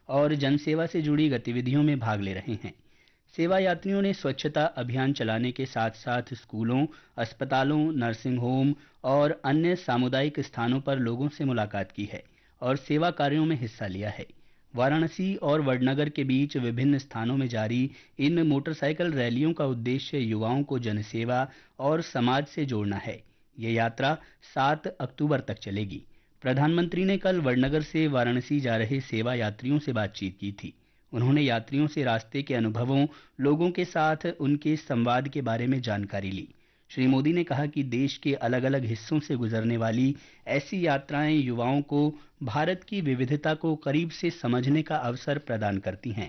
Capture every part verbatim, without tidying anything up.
और जनसेवा से जुड़ी गतिविधियों में भाग ले रहे हैं। सेवा यात्रियों ने स्वच्छता अभियान चलाने के साथ साथ स्कूलों, अस्पतालों, नर्सिंग होम और अन्य सामुदायिक स्थानों पर लोगों से मुलाकात की है और सेवा कार्यों में हिस्सा लिया है। वाराणसी और वडनगर के बीच विभिन्न स्थानों में जारी इन मोटरसाइकिल रैलियों का उद्देश्य युवाओं को जनसेवा और समाज से जोड़ना है। ये यात्रा सात अक्टूबर तक चलेगी। प्रधानमंत्री ने कल वडनगर से वाराणसी जा रहे सेवा यात्रियों से बातचीत की थी। उन्होंने यात्रियों से रास्ते के अनुभवों, लोगों के साथ उनके संवाद के बारे में जानकारी ली। श्री मोदी ने कहा कि देश के अलग अलग हिस्सों से गुजरने वाली ऐसी यात्राएं युवाओं को भारत की विविधता को करीब से समझने का अवसर प्रदान करती हैं।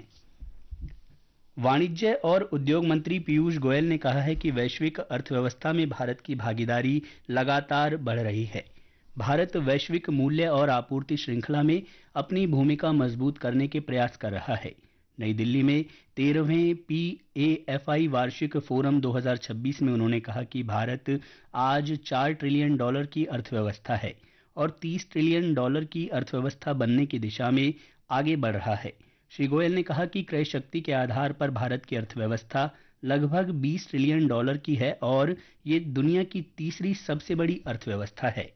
वाणिज्य और उद्योग मंत्री पीयूष गोयल ने कहा है कि वैश्विक अर्थव्यवस्था में भारत की भागीदारी लगातार बढ़ रही है। भारत वैश्विक मूल्य और आपूर्ति श्रृंखला में अपनी भूमिका मजबूत करने के प्रयास कर रहा है। नई दिल्ली में तेरहवें पी ए एफ आई वार्षिक फोरम दो हज़ार छब्बीस में उन्होंने कहा कि भारत आज चार ट्रिलियन डॉलर की अर्थव्यवस्था है और तीस ट्रिलियन डॉलर की अर्थव्यवस्था बनने की दिशा में आगे बढ़ रहा है। श्री गोयल ने कहा कि क्रय शक्ति के आधार पर भारत की अर्थव्यवस्था लगभग बीस ट्रिलियन डॉलर की है और ये दुनिया की तीसरी सबसे बड़ी अर्थव्यवस्था है।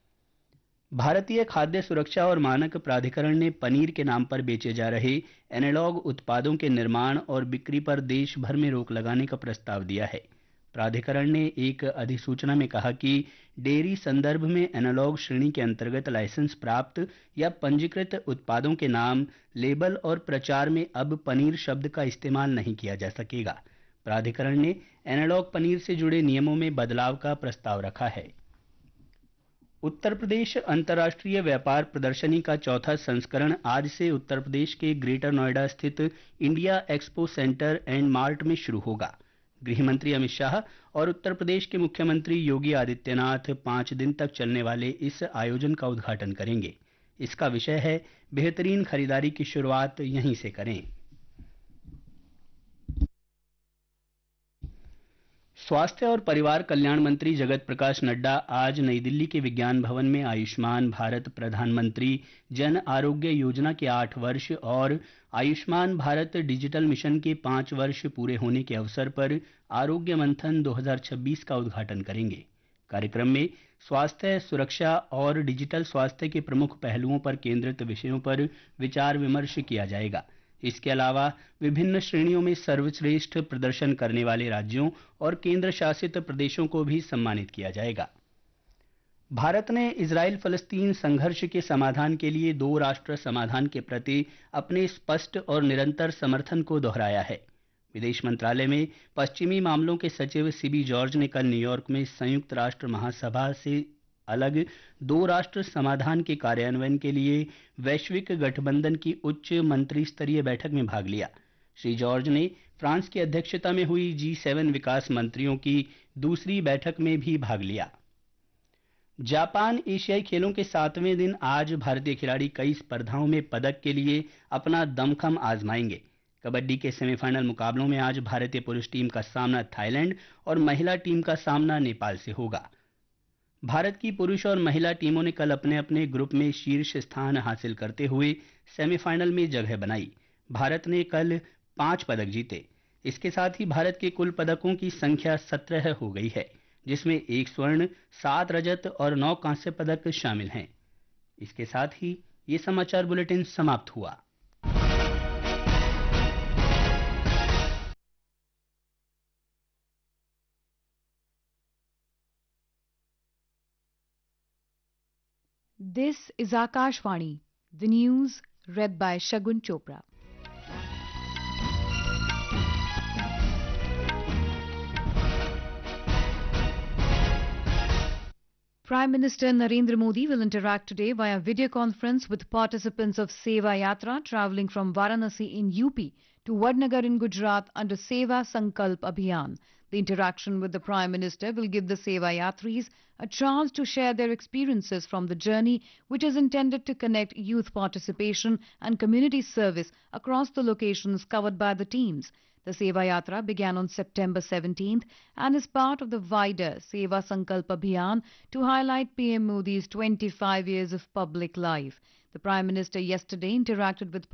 भारतीय खाद्य सुरक्षा और मानक प्राधिकरण ने पनीर के नाम पर बेचे जा रहे एनालॉग उत्पादों के निर्माण और बिक्री पर देश भर में रोक लगाने का प्रस्ताव दिया है। प्राधिकरण ने एक अधिसूचना में कहा कि डेयरी संदर्भ में एनालॉग श्रेणी के अंतर्गत लाइसेंस प्राप्त या पंजीकृत उत्पादों के नाम, लेबल और प्रचार में अब पनीर शब्द का इस्तेमाल नहीं किया जा सकेगा। प्राधिकरण ने एनालॉग पनीर से जुड़े नियमों में बदलाव का प्रस्ताव रखा है। उत्तर प्रदेश अंतर्राष्ट्रीय व्यापार प्रदर्शनी का चौथा संस्करण आज से उत्तर प्रदेश के ग्रेटर नोएडा स्थित India expo centre and mart में शुरू होगा। गृह मंत्री अमित शाह और उत्तर प्रदेश के मुख्यमंत्री योगी आदित्यनाथ पाँच दिन तक चलने वाले इस आयोजन का उद्घाटन करेंगे। इसका विषय है बेहतरीन खरीदारी की शुरुआत यहीं से करें। स्वास्थ्य और परिवार कल्याण मंत्री जगत प्रकाश नड्डा आज नई दिल्ली के विज्ञान भवन में आयुष्मान भारत प्रधानमंत्री जन आरोग्य योजना के आठ वर्ष और आयुष्मान भारत डिजिटल मिशन के पाँच वर्ष पूरे होने के अवसर पर आरोग्य मंथन दो हज़ार छब्बीस का उद्घाटन करेंगे। कार्यक्रम में स्वास्थ्य सुरक्षा और डिजिटल स्वास्थ्य के प्रमुख पहलुओं पर केंद्रित विषयों पर विचार विमर्श किया जाएगा। इसके अलावा विभिन्न श्रेणियों में सर्वश्रेष्ठ प्रदर्शन करने वाले राज्यों और केंद्र शासित प्रदेशों को भी सम्मानित किया जाएगा। भारत ने इजराइल फलस्तीन संघर्ष के समाधान के लिए दो राष्ट्र समाधान के प्रति अपने स्पष्ट और निरंतर समर्थन को दोहराया है। विदेश मंत्रालय में पश्चिमी मामलों के सचिव सीबी जॉर्ज ने कल न्यूयॉर्क में संयुक्त राष्ट्र महासभा से अलग दो राष्ट्र समाधान के कार्यान्वयन के लिए वैश्विक गठबंधन की उच्च मंत्री स्तरीय बैठक में भाग लिया। श्री जॉर्ज ने फ्रांस की अध्यक्षता में हुई जी सेवन विकास मंत्रियों की दूसरी बैठक में भी भाग लिया। जापान एशियाई खेलों के सातवें दिन आज भारतीय खिलाड़ी कई स्पर्धाओं में पदक के लिए अपना दमखम आजमाएंगे। कबड्डी के सेमीफाइनल मुकाबलों में आज भारतीय पुरुष टीम का सामना थाईलैंड और महिला टीम का सामना नेपाल से होगा। भारत की पुरुष और महिला टीमों ने कल अपने अपने ग्रुप में शीर्ष स्थान हासिल करते हुए सेमीफाइनल में जगह बनाई। भारत ने कल पांच पदक जीते। इसके साथ ही भारत के कुल पदकों की संख्या सत्रह हो गई है, जिसमें एक स्वर्ण, सात रजत और नौ कांस्य पदक शामिल हैं। इसके साथ ही ये समाचार बुलेटिन समाप्त हुआ। This is Akashvani, the news read by Shagun Chopra. Prime Minister Narendra Modi will interact today via video conference with participants of Seva Yatra travelling from Varanasi in U P to Vadnagar in Gujarat under Seva Sankalp Abhiyan. The interaction with the Prime Minister will give the Seva Yatris a chance to share their experiences from the journey, which is intended to connect youth participation and community service across the locations covered by the teams. The Seva Yatra began on September seventeenth and is part of the wider Seva Sankalp Abhiyan to highlight P M Modi's twenty-five years of public life. The Prime Minister yesterday interacted with